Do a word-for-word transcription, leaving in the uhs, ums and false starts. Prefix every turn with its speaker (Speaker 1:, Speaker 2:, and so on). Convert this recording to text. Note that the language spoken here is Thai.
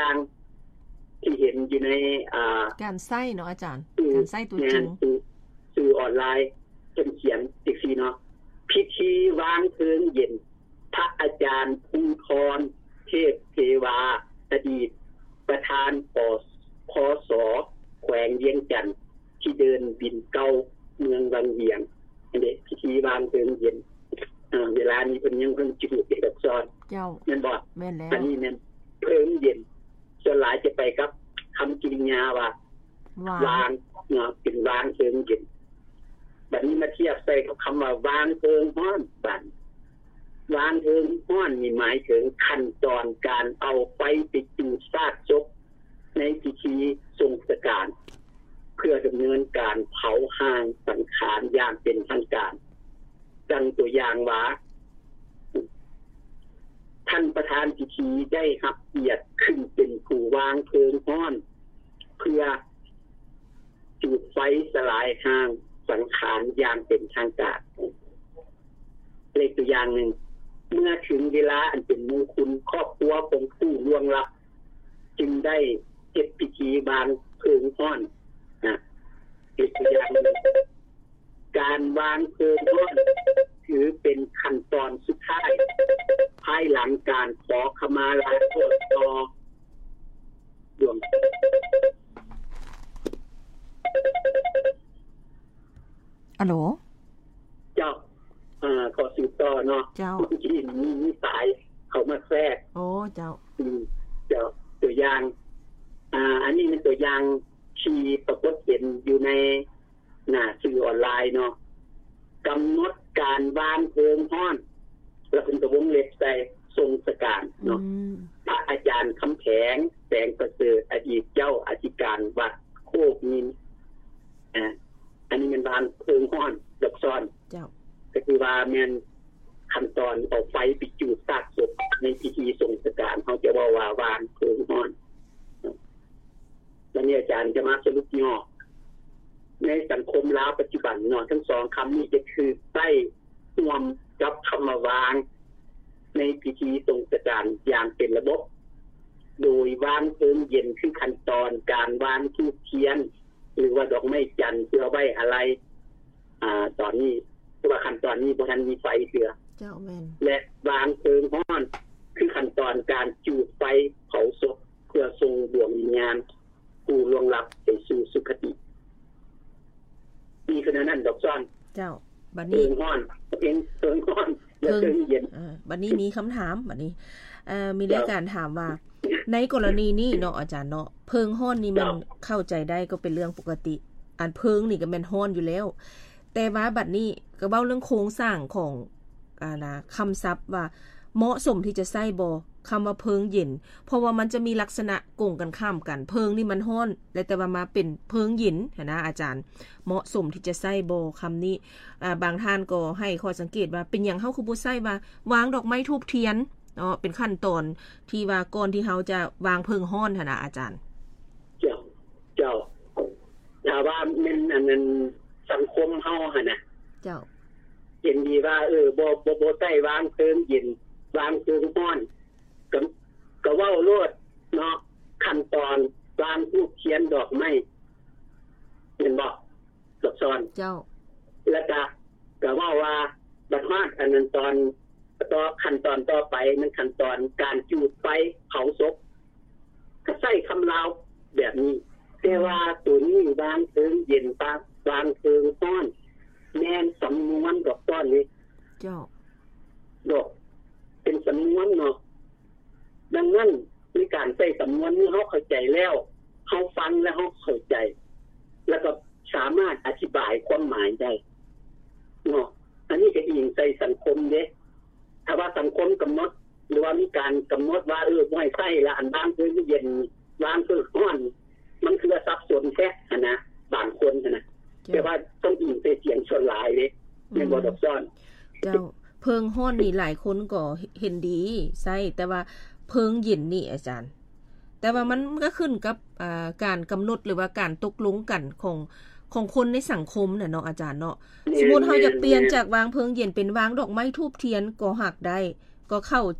Speaker 1: อย่างที่เห็นอยู่ในอ่า
Speaker 2: การใช้เนาะอาจารย์การใช้ตัวจริง
Speaker 1: สื่อออนไลน์เพิ่นเขียนจังซี่เนาะพิธีวางเพลิงเย็นพระอาจารย์ภูธรเทพเทวาอดีตประธานปพสแขวงเวียงจันทน์ที่เดินบินเก่าเมืองวังเวียงอันนี้พิธีวางเพลิงเย็นอ่าเวลานี้เพิ่นยังเพิ่นจุดเอกสาร
Speaker 2: เจ้า
Speaker 1: แม่นบ่
Speaker 2: แม่นแล้ว
Speaker 1: อันนี้แม่นเพลิงเย็นส่วนหลายจะไปกับคำกริยาว่าวางเนาะเป็นวางเพลิงเย็นบัดนี้มาเทียบใส่กับคำว่าวางเพลิงร้อนบัดวางเพลิงร้อนนี่หมายถึงขั้นตอนการเอาไฟไปจุดซากศพในพิธีทรงสการเพื่อดำเนินการเผาห้างสังขารอย่างเป็นทางการดังตัวอย่างว่าท่านประธานพิธีได้รับเกียรติขึ้นเป็นผู้วางเพลิงร้อนเพื่อจุดไฟสลายห้างสังขารอย่างเป็นทางการเลขตัวอย่างหนึ่งเมื่อถึงเวลาอันเป็นมงคลครอบครัวของผู้ล่วงลับจึงได้เฮ็ดพิธีวางเพลิงร้อนนะเลขตัวอย่างหนึ่งการวางเพลิงร้อนถือเป็นขั้นตอนสุดท้ายภายหลังการขอขมาลาโทษต่อดวง
Speaker 2: ฮัลโหล
Speaker 1: เจ้าอ่าขอสืบต่อเนาะ
Speaker 2: เจ้า
Speaker 1: ที่มีมีสายเข้ามาแทรก
Speaker 2: โอ้เจ้า
Speaker 1: อืมเจ้าตัวอย่างอ่าอันนี้เป็นตัวอย่างที่ปรากฏเห็นอยู่ในหน้าสื่อออนไลน์เนาะกำหนดการวางเพลิงร้อนแล้วเป็นกระวงเล็บใส่ทรงสการเนาะพระอาจารย์คำแผงแสงประเสริฐอดีตเจ้าอธิการวัดโคกนินอ่าอันนี้มันวางเพลิงร้อนดอกซ้อน
Speaker 2: เจ้า
Speaker 1: ก็คือว่าแม่นขั้นตอนเอาไฟไปจุดซากศพในพิธีทรงสการเขาจะว่าว่าวางเพลิงร้อนแล้วนี่อาจารย์จะมาสรุปย่อในสังคมลาวปัจจุบันเนาะทั้งสองคำนี้จะคือใต้รวมกับคำว่าวางในพิธีทรงสการอย่างเป็นระบบโดยวางเพลิงเย็นคือขั้นตอนการวางธูปเทียนหรือว่าดอกไม้จันทร์เพื่อไว้อะไรอ่าตอนนี้เพราะว่าขั้นตอนนี้บ่ทันมีไฟเถือ
Speaker 2: เจ้าแม่น
Speaker 1: และวางเพลิงร้อนคือขั้นตอนการจุดไฟเผาศพเพื่อส่งดวงวิญญาณผู้ล่วงลับไปสู่สุคตินี่คือนั้นดอกซ้อน
Speaker 2: เจ้าบัดนี้เพลิง
Speaker 1: ร้อนเองเพลิงร้อนแล้วเพลิงเย็น
Speaker 2: อ่าบัดนี้มีคำถามบัดนี้เอ่อมีรายการถามว่าในกรณีนี้เนาะอาจารย์เนาะเพลิงร้อนนี่มันเข้าใจได้ก็เป็นเรื่องปกติอันเพลิงนี่ก็แม่นร้อนอยู่แล้วแต่ว่าบัดนี้ก็เว้าเรื่องโครงสร้างของอ่านะคำศัพท์ว่าเหมาะสมที่จะใช้บ่คำว่าเพลิงเย็นเพราะว่ามันจะมีลักษณะโกงกันข้ามกันเพลิงนี่มันร้อนและแต่ว่ามาเป็นเพลิงเย็นนะอาจารย์เหมาะสมที่จะใช้บ่คำนี้อ่าบางท่านก็ให้ข้อสังเกตว่าเป็นหยังเฮาคือบ่ใช้ว่าวางดอกไม้ธูปเทียนเนาะเป็นขั้นตอนที่ว่าก่อนที่เฮาจะวางเพลิงร้อนหั่นน่ะอาจารย์
Speaker 1: เจ้าเจ้าถ้าว่ามันอันนั้นสังคมเฮาหั่นน่ะ
Speaker 2: เจ้า
Speaker 1: เห็นดีว่าเออบ่บ่บ่ใช้วางเพลิงเย็นวางเพลิงร้อนก็ก็เว้าโลดเนาะขั้นตอนวางธูปเทียนดอกไม้เห็นบ่ดอกซ้อน
Speaker 2: เจ้า
Speaker 1: แล้วก็ก็เว้าว่าบัดฮอดอันนั้นตอนต่อขั้นตอนต่อไปมันขั้นตอนการจุดไฟเผาศพก็ใช้คำลาวแบบนี้แต่ว่าตัวนี้วางเพลิงเย็นปาวางเพลิงร้อนแม่นสำนวนดอกต้อนนี้
Speaker 2: เจ้า
Speaker 1: ดอกเป็นสำนวนเนาะดังนั้นมีการใช้สำนวนนี้เฮาเข้าใจแล้วเฮาฟังแล้วเฮาเข้าใจแล้วก็สามารถอธิบายความหมายได้เนาะอันนี้ก็อิงใส่สังคมเด้ถ้าว่าสังคมกำหนดหรือว่ามีการกำหนดว่าเออบ่ให้ใช้ละอันบางคือเย็นวางคือร้อนมันคือสับสนแท้นะบางคนนะแต่ว่าต้องอิงใส่เสียงส่วนหลายเด้แม่นบ่ดอกซ้อน
Speaker 2: เจ้าเพลิงร้อนนี่หลายคนก็เห็นดีใช่แต่ว่าเพลิงเย็นนี่อาจารย์แต่ว่ามันก็ขึ้นกับอ่าการกำหนดหรือว่าการตกลงกันของของคนในสังคมน่ะเนาะอาจารย์เนาะสมมุติเฮาจะเปลี่ยนจากวางเพลิงเย็นเป็นวางดอกไม้ธูปเทียนก็หักได้ก็เข้า